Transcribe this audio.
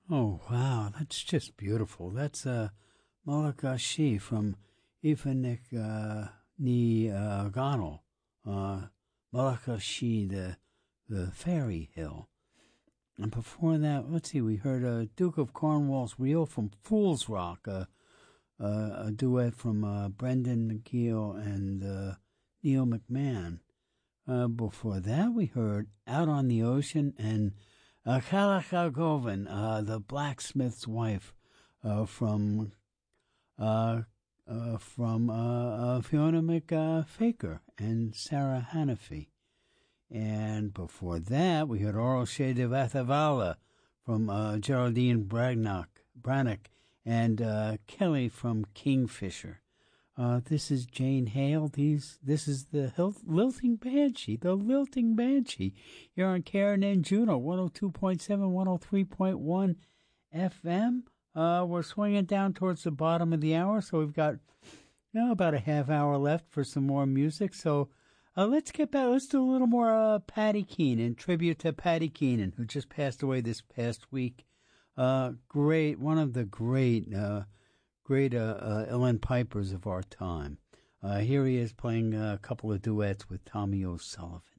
Oh, wow. That's just beautiful. That's Malaka Shi from Ifanik Ni Ganal. Malaka Shi, the Fairy Hill. And before that, let's see, we heard Duke of Cornwall's Reel from Fool's Rock, a duet from Brendan McGill and Neil McMahon. Before that, we heard Out on the Ocean and Kalaka Govan, the blacksmith's wife, from Fiona McFaker and Sarah Hannafy. And before that, we heard Oral Shade of Athavala from Geraldine Brannock and Kelly from Kingfisher. This is Jane Hale. This is the Lilting Banshee, here on Karen and Juno, 102.7, 103.1 FM. We're swinging down towards the bottom of the hour, so we've got about a half hour left for some more music. So let's get back. Let's do a little more Patty Keenan, tribute to Patty Keenan, who just passed away this past week. One of the great Ellen Pipers of our time. Here he is playing a couple of duets with Tommy O'Sullivan.